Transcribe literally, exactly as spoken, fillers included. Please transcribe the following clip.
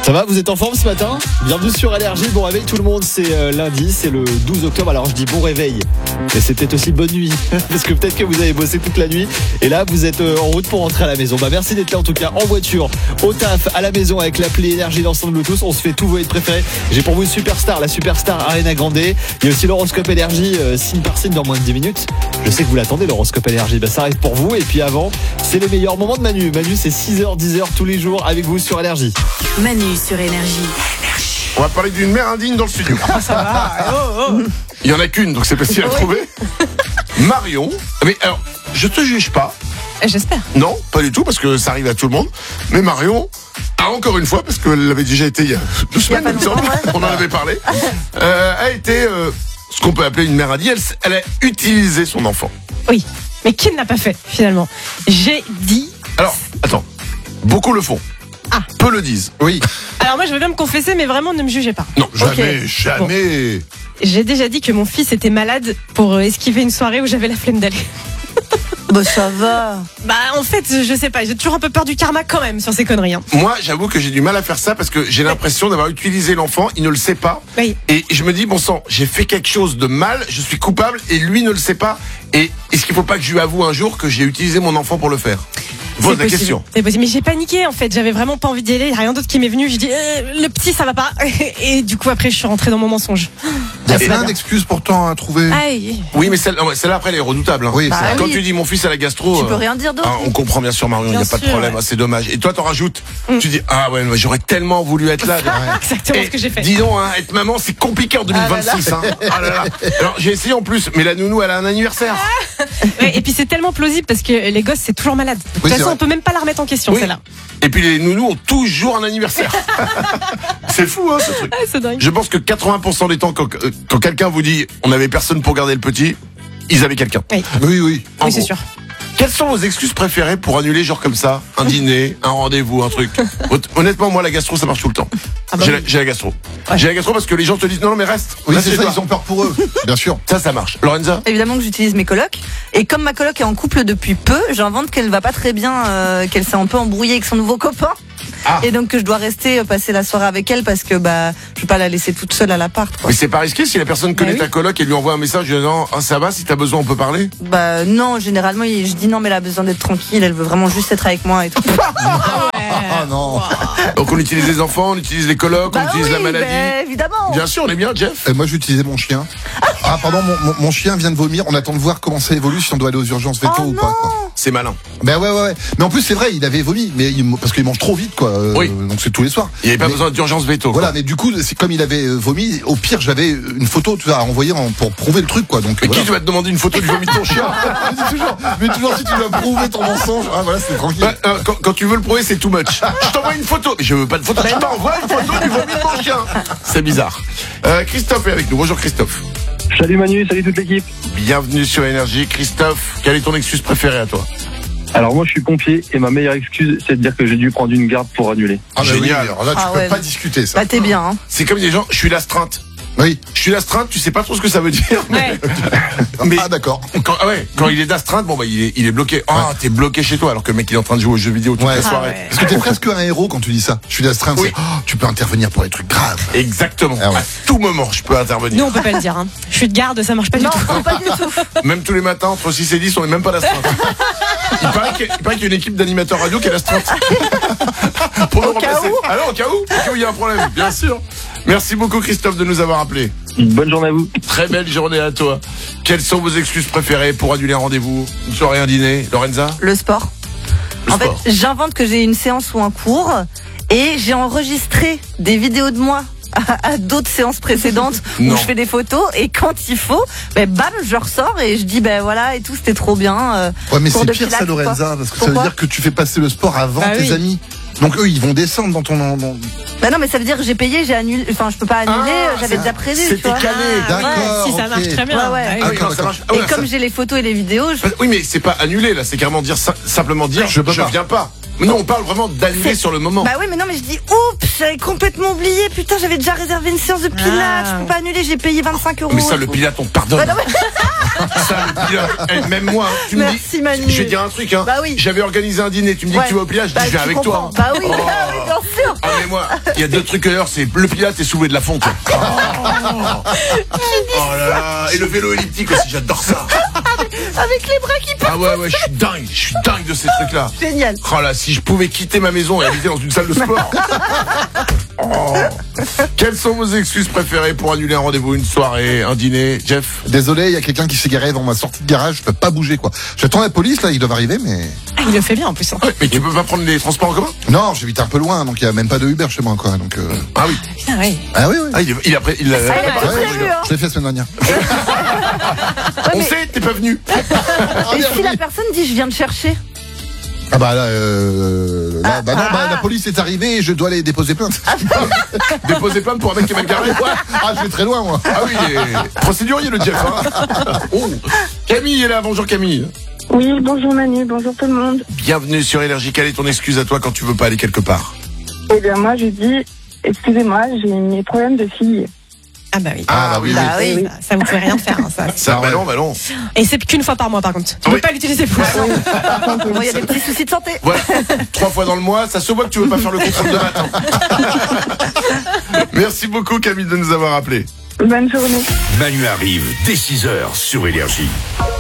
Ça va, vous êtes en forme ce matin? Bienvenue sur Énergie, bon réveil tout le monde, c'est euh, lundi, c'est le douze octobre, alors je dis bon réveil, mais c'est peut-être aussi bonne nuit, parce que peut-être que vous avez bossé toute la nuit, et là vous êtes euh, en route pour rentrer à la maison. Bah merci d'être là en tout cas, en voiture, au taf, à la maison avec l'appli Énergie d'ensemble Bluetooth, on se fait tous vos hits préférés. J'ai pour vous une superstar, la superstar Ariana Grande, il y a aussi l'horoscope Énergie, euh, signe par signe dans moins de dix minutes. Je sais que vous l'attendez l'horoscope Énergie, bah ça arrive pour vous, et puis avant, c'est les meilleurs moments de Manu. Manu c'est six heures, dix heures tous les jours avec vous sur Énergie. Manu sur Énergie. On va parler d'une mère indigne dans le studio. Ah, ça va. Oh, oh. Il y en a qu'une, donc c'est facile à trouver. Marion. Mais alors, je te juge pas. J'espère. Non, pas du tout, parce que ça arrive à tout le monde. Mais Marion a encore une fois, parce qu'elle l'avait déjà été il y a deux semaines, il me semble, on en avait parlé, euh, a été euh, ce qu'on peut appeler une mère indigne. Elle, elle a utilisé son enfant. Oui, mais qui ne l'a pas fait finalement? J'ai dit. Alors, attends, beaucoup le font. Ah. Peu le disent. Oui. Alors moi je veux bien me confesser, mais vraiment ne me jugez pas. Non, jamais, Okay. jamais. J'ai déjà dit que mon fils était malade pour esquiver une soirée où j'avais la flemme d'aller. Bah ça va. Bah en fait, je sais pas, j'ai toujours un peu peur du karma quand même sur ces conneries. Hein. Moi, j'avoue que j'ai du mal à faire ça parce que j'ai l'impression d'avoir utilisé l'enfant, il ne le sait pas. Oui. Et je me dis, bon sang, j'ai fait quelque chose de mal, je suis coupable et lui ne le sait pas. Et est-ce qu'il faut pas que je lui avoue un jour que j'ai utilisé mon enfant pour le faire? Pose la question. C'est possible, mais j'ai paniqué en fait, j'avais vraiment pas envie d'y aller, il y a rien d'autre qui m'est venu, j'ai dit euh, le petit ça va pas. Et du coup après je suis rentrée dans mon mensonge. Il y a Et- plein d'excuses pourtant à trouver. Aïe. Oui, mais celle- non, celle-là après elle est redoutable. Hein. Oui, Bah c'est Quand oui. tu dis mon fils à la gastro, Tu peux euh, rien dire d'autre. ah, on comprend bien sûr Marion, il n'y a Bien pas de sûr, problème, ouais. ah, c'est dommage. Et toi t'en rajoutes, Mm. tu dis ah ouais, mais j'aurais tellement voulu être là. Exactement Et ce que j'ai fait. Dis donc, hein, être maman c'est compliqué en deux mille vingt-six. Hein. Ah là là. Alors j'ai essayé en plus, mais la nounou elle a un anniversaire. Ouais, et puis c'est tellement plausible parce que les gosses c'est toujours malade. De toute Oui, c'est façon vrai. on peut même pas la remettre en question Oui. celle-là. Et puis les nounous ont toujours un anniversaire. C'est fou hein ce truc. Ah, c'est dingue. Je pense que quatre-vingts pour cent des temps, quand, euh, quand quelqu'un vous dit on n'avait personne pour garder le petit, ils avaient quelqu'un. Oui, Oui, oui. En oui c'est gros. sûr. Quelles sont vos excuses préférées pour annuler genre comme ça un dîner, un rendez-vous, un truc? Honnêtement, moi la gastro ça marche tout le temps. Ah bah J'ai oui. la, j'ai la gastro. Ouais. J'ai la gastro parce que les gens te disent non non mais reste. Oui, Reste c'est chez ça, toi. ils ont peur pour eux. Bien sûr. Ça ça marche. Lorenza? Évidemment que j'utilise mes colocs. Et comme ma coloc est en couple depuis peu, j'invente qu'elle va pas très bien, euh, qu'elle s'est un peu embrouillée avec son nouveau copain. Ah. Et donc que je dois rester euh, passer la soirée avec elle parce que bah je peux pas la laisser toute seule à l'appart. Quoi. Mais c'est pas risqué si la personne connaît Bah oui. ta coloc et lui envoie un message lui disant ah, ça va, si t'as besoin on peut parler. Bah non, généralement il- je dis non mais elle a besoin d'être tranquille, elle veut vraiment juste être avec moi et tout. Ah non. Donc on utilise les enfants, on utilise les colocs, on Bah utilise oui, la maladie. bah, évidemment. Bien sûr, on est bien, Jeff. Et moi, j'utilisais mon chien. Ah, pardon, mon, mon, mon chien vient de vomir. On attend de voir comment ça évolue, si on doit aller aux urgences veto Oh ou non. pas. Quoi. C'est malin. Ben ouais, ouais, ouais. Mais en plus, c'est vrai, il avait vomi, mais il, parce qu'il mange trop vite, quoi. Euh, Oui. Donc c'est tous les soirs. Il n'y avait pas Mais- besoin d'urgence veto. quoi. Voilà, mais du coup, c'est comme il avait euh, vomi. Au pire, j'avais une photo, tu vois, à envoyer en- pour prouver le truc, quoi. Donc Mais voilà. qui tu vas te demander une photo du vomi de ton chien? Mais dis toujours, mais toujours si tu dois prouver ton mensonge. Ah voilà, c'est tranquille. Bah, euh, quand, quand tu veux le prouver, c'est too much. Je t'envoie une photo. Mais je veux pas de photo. Je t'envoie une photo du vomi de mon chien. C'est bizarre. Euh, Christophe est avec nous. Bonjour Christophe. Salut Manu, salut toute l'équipe. Bienvenue sur Énergie. Christophe, quelle est ton excuse préférée à toi? Alors moi je suis pompier et ma meilleure excuse c'est de dire que j'ai dû prendre une garde pour annuler. Ah bah oui, Génial. alors là, tu Ah peux ouais. pas discuter ça. Bah t'es bien. Hein. C'est comme des gens, je suis l'astreinte. Oui. Je suis l'astreinte, tu sais pas trop ce que ça veut dire. Ouais. Mais Ah d'accord. quand, ah ouais, quand il est d'astreinte, bon bah il est, il est bloqué. Ah, t'es bloqué chez toi alors que le mec il est en train de jouer aux jeux vidéo toute Ouais. la Ah soirée. ouais. Parce que t'es presque un héros quand tu dis ça. Je suis d'astreinte. Oui. c'est, oh, tu peux intervenir pour les trucs graves. Exactement. Ah ouais. À tout moment, je peux intervenir. Nous on peut pas le dire. Hein. Je suis de garde, ça marche pas Non, du tout. non, pas du tout. Même tous les matins, entre six et dix, on est même pas d'astreinte. Il paraît qu'il y a, il paraît qu'il y a une équipe d'animateurs radio qui est l'astreinte. Pour nous Au cas remplacer. où. Alors, au cas où, au cas où il y a un problème, bien sûr. Merci beaucoup Christophe de nous avoir appelés. Bonne journée à vous. Très belle journée à toi. Quelles sont vos excuses préférées pour annuler un rendez-vous, une soirée, un dîner? Lorenza? Le sport. Le en sport. fait, j'invente que j'ai une séance ou un cours et j'ai enregistré des vidéos de moi à, à d'autres séances précédentes Non. où je fais des photos et quand il faut, ben bam, je ressors et je dis ben voilà et tout, c'était trop bien. euh, Ouais, mais cours c'est de pire ça, pilates ou quoi. Lorenza, parce que ça veut Pourquoi dire que tu fais passer le sport avant Bah tes oui. amis. Donc eux, ils vont descendre dans ton. Dans... Bah non, mais ça veut dire que j'ai payé, j'ai annulé. Enfin, je peux pas annuler, Ah, j'avais c'est- déjà prévu. c'était tu vois. calé. Ah, ouais, D'accord, si ça ok. marche très bien. Ouais, ouais. Ah oui. Ah oui, D'accord, non, ça marche. Ah Et ouais, comme ça- j'ai les photos et les vidéos, je... Oui, mais c'est pas annuler là, c'est carrément dire sim- simplement dire Je peux je pas. viens pas. Mais non, on parle vraiment d'annuler C'est- sur le moment. Bah oui, mais non, mais je dis, oups, j'avais complètement oublié. Putain, j'avais déjà réservé une séance de pilates. Ah. Je peux pas annuler, j'ai payé vingt-cinq euros. Mais ça, le pilate, on te pardonne. Bah non, mais- Ça, le pilate, eh, même moi, hein, tu me Merci, dis. Manu. Je vais te dire un truc, hein. Bah oui. J'avais organisé un dîner, tu me dis Ouais. que tu vas au pilate, je dis Bah, je viens tu avec comprends. toi. hein. Bah oui, Oh. bah oui, bien sûr. Ah mais moi, Il y a deux trucs à l'heure, c'est le pilates et soulever de la fonte. Oh, oh là là. Et le vélo elliptique aussi, j'adore ça. Avec les bras qui partent. Ah ouais, ouais, je suis dingue, je suis dingue de ces trucs-là. Génial. Oh là, si je pouvais quitter ma maison et habiter dans une salle de sport. Oh. Quelles sont vos excuses préférées pour annuler un rendez-vous, une soirée, un dîner, Jeff? Désolé, il y a quelqu'un qui s'est garé devant ma sortie de garage, je peux pas bouger quoi. J'attends la police là, ils doivent arriver mais... Ah, il le fait bien en plus. Hein. Ouais, mais tu peux pas prendre les transports en commun? Non, j'habite un peu loin, donc il y a même pas de Uber chez moi quoi. Donc euh... Ah oui. Putain, ouais. Ah oui oui. Ah, il, il a pré- il a- Ah, il a ah, tout ouais, prévu, ouais, hein. Je l'ai fait la semaine dernière. On sait, t'es pas venu. Et si la personne dit je viens te chercher? Ah bah là, euh, là bah non, bah la police est arrivée et je dois aller déposer plainte. Déposer plainte pour un mec qui est mal garé. Ah je vais très loin moi. Ah oui, et... procédurier le Jeff. Hein. Oh. Camille est là, bonjour Camille. Oui, bonjour Manu, bonjour tout le monde. Bienvenue sur Énergie. Quelle est ton excuse à toi quand tu veux pas aller quelque part? Eh bien moi je dis, excusez-moi, j'ai mes problèmes de fille. Ah bah oui. Ah bah oui, Bah oui. oui. Ça, ça vous fait rien faire, hein, ça. Ça, bah non, bah non. Et c'est qu'une fois par mois, par contre. Tu Oui. peux pas l'utiliser pour ça. Bon, il y a des petits soucis de santé. Ouais, trois fois dans le mois, ça se voit que tu veux pas faire le contrôle de matin. Merci beaucoup Camille de nous avoir appelés. Bonne journée. Manu arrive dès six heures sur Énergie.